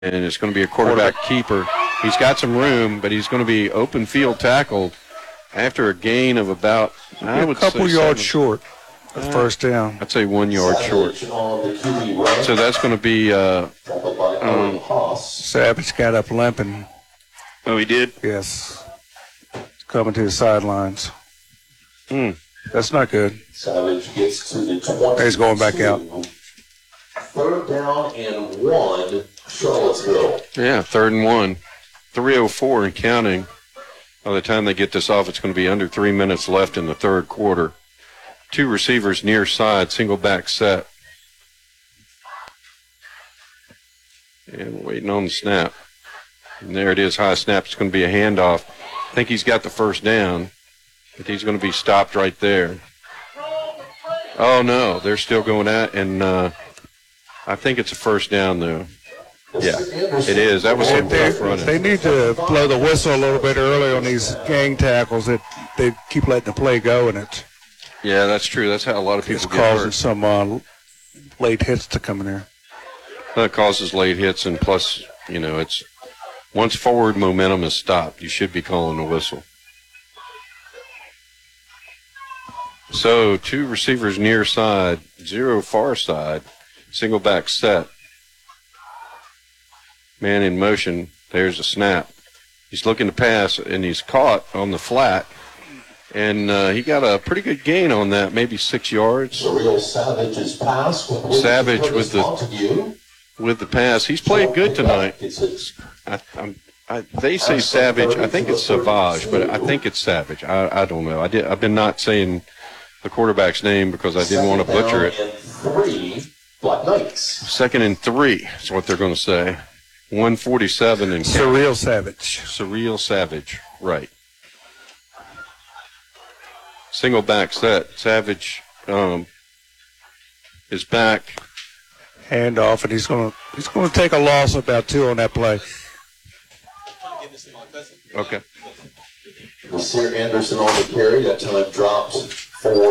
and it's going to be a quarterback keeper. He's got some room, but he's going to be open field tackled after a gain of about, I would say, a couple yards short of first down. I'd say 1 yard short. So that's going to be Savage got up limping. Oh, he did? Yes. Coming to the sidelines. That's not good. Savage gets to the 20. He's going back out. 3rd down and 1, Charlottesville. Yeah, 3rd and 1. 3:04 and counting. By the time they get this off, it's going to be under 3 minutes left in the third quarter. 2 receivers near side, single back set. And we're waiting on the snap. And there it is, high snap. It's going to be a handoff. I think he's got the first down, but he's going to be stopped right there. Oh, no, they're still going at, and I think it's a first down, though. Yeah, it is. That was some tough running. They need to blow the whistle a little bit early on these gang tackles. That they keep letting the play go, and it's true. That's how a lot of people get causing hurt. some late hits to come in there. That causes late hits, and plus, it's once forward momentum is stopped, you should be calling the whistle. So 2 receivers near side, 0 far side, single back set. Man in motion. There's a snap. He's looking to pass, and he's caught on the flat. And he got a pretty good gain on that, maybe 6 yards. Savage's pass. Savage with the pass. He's played good tonight. They say Savage. I think it's Savage, but I think it's Savage. I don't know. I've been not saying the quarterback's name because I didn't want to butcher it. 3, Black Knights. 2nd and 3 is what they're going to say. 147 and Surreal Savage. Surreal Savage, right. Single back set. Savage is back. Handoff, and he's going to take a loss of about 2 on that play. Okay. Nasir Anderson on the carry. That time dropped for